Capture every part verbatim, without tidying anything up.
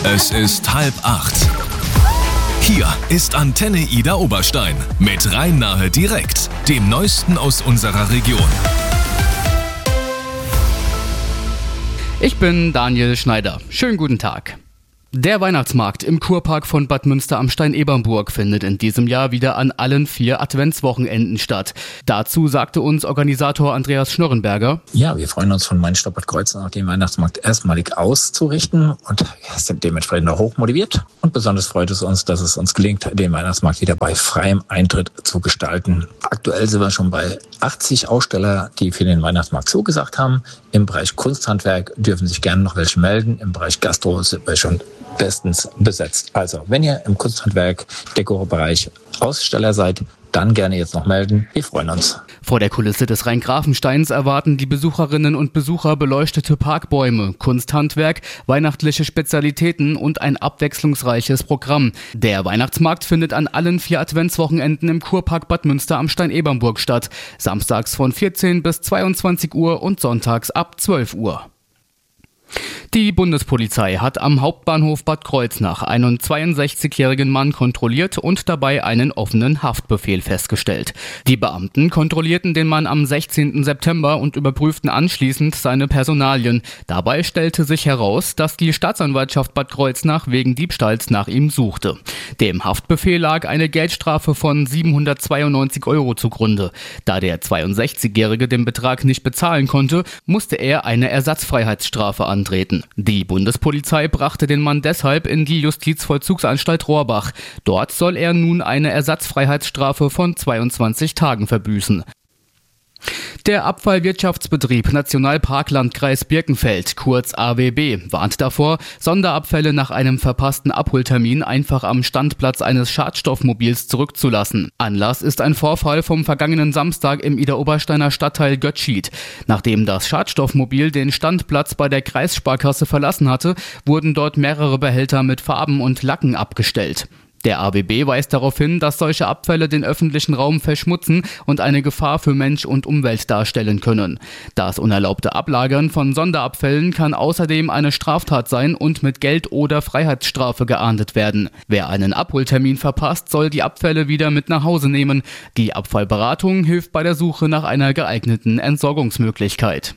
Es ist halb acht. Hier ist Antenne Ida Oberstein mit Rhein-Nahe direkt, dem Neuesten aus unserer Region. Ich bin Daniel Schneider. Schönen guten Tag. Der Weihnachtsmarkt im Kurpark von Bad Münster am Stein-Ebernburg findet in diesem Jahr wieder an allen vier Adventswochenenden statt. Dazu sagte uns Organisator Andreas Schnorrenberger: Ja, wir freuen uns von Mein Stopp Bad Kreuznach den Weihnachtsmarkt erstmalig auszurichten und sind dementsprechend auch hochmotiviert. Und besonders freut es uns, dass es uns gelingt, den Weihnachtsmarkt wieder bei freiem Eintritt zu gestalten. Aktuell sind wir schon bei achtzig Aussteller, die für den Weihnachtsmarkt zugesagt haben. Im Bereich Kunsthandwerk dürfen sich gerne noch welche melden. Im Bereich Gastro sind wir schon bestens besetzt. Also, wenn ihr im Kunsthandwerk, Dekobereich Aussteller seid, dann gerne jetzt noch melden. Wir freuen uns. Vor der Kulisse des Rhein-Grafensteins erwarten die Besucherinnen und Besucher beleuchtete Parkbäume, Kunsthandwerk, weihnachtliche Spezialitäten und ein abwechslungsreiches Programm. Der Weihnachtsmarkt findet an allen vier Adventswochenenden im Kurpark Bad Münster am Stein-Ebernburg statt. Samstags von vierzehn bis zweiundzwanzig Uhr und sonntags ab zwölf Uhr. Die Bundespolizei hat am Hauptbahnhof Bad Kreuznach einen zweiundsechzigjährigen Mann kontrolliert und dabei einen offenen Haftbefehl festgestellt. Die Beamten kontrollierten den Mann am sechzehnten September und überprüften anschließend seine Personalien. Dabei stellte sich heraus, dass die Staatsanwaltschaft Bad Kreuznach wegen Diebstahls nach ihm suchte. Dem Haftbefehl lag eine Geldstrafe von siebenhundertzweiundneunzig Euro zugrunde. Da der zweiundsechzigjährige den Betrag nicht bezahlen konnte, musste er eine Ersatzfreiheitsstrafe antreten. Die Bundespolizei brachte den Mann deshalb in die Justizvollzugsanstalt Rohrbach. Dort soll er nun eine Ersatzfreiheitsstrafe von zweiundzwanzig Tagen verbüßen. Der Abfallwirtschaftsbetrieb Nationalparklandkreis Birkenfeld, kurz A W B, warnt davor, Sonderabfälle nach einem verpassten Abholtermin einfach am Standplatz eines Schadstoffmobils zurückzulassen. Anlass ist ein Vorfall vom vergangenen Samstag im Idar-Obersteiner Stadtteil Götzschied. Nachdem das Schadstoffmobil den Standplatz bei der Kreissparkasse verlassen hatte, wurden dort mehrere Behälter mit Farben und Lacken abgestellt. Der A W B weist darauf hin, dass solche Abfälle den öffentlichen Raum verschmutzen und eine Gefahr für Mensch und Umwelt darstellen können. Das unerlaubte Ablagern von Sonderabfällen kann außerdem eine Straftat sein und mit Geld- oder Freiheitsstrafe geahndet werden. Wer einen Abholtermin verpasst, soll die Abfälle wieder mit nach Hause nehmen. Die Abfallberatung hilft bei der Suche nach einer geeigneten Entsorgungsmöglichkeit.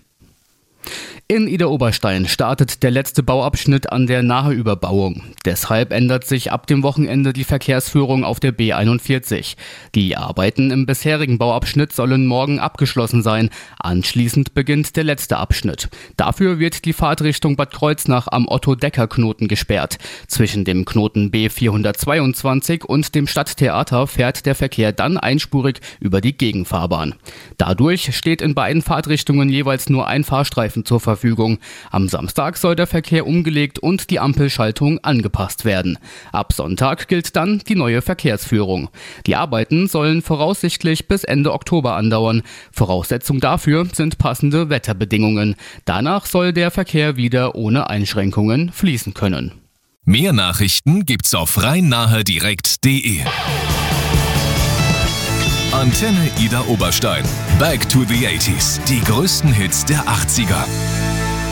In Idar-Oberstein startet der letzte Bauabschnitt an der Naheüberbauung. Deshalb ändert sich ab dem Wochenende die Verkehrsführung auf der B einundvierzig. Die Arbeiten im bisherigen Bauabschnitt sollen morgen abgeschlossen sein. Anschließend beginnt der letzte Abschnitt. Dafür wird die Fahrtrichtung Bad Kreuznach am Otto-Decker-Knoten gesperrt. Zwischen dem Knoten B vierhundertzweiundzwanzig und dem Stadttheater fährt der Verkehr dann einspurig über die Gegenfahrbahn. Dadurch steht in beiden Fahrtrichtungen jeweils nur ein Fahrstreifen zur Verfügung. Verfügung. Am Samstag soll der Verkehr umgelegt und die Ampelschaltung angepasst werden. Ab Sonntag gilt dann die neue Verkehrsführung. Die Arbeiten sollen voraussichtlich bis Ende Oktober andauern. Voraussetzung dafür sind passende Wetterbedingungen. Danach soll der Verkehr wieder ohne Einschränkungen fließen können. Mehr Nachrichten gibt's auf rhein-nahe direkt punkt de. Antenne Ida Oberstein. Back to the eighties. Die größten Hits der achtziger.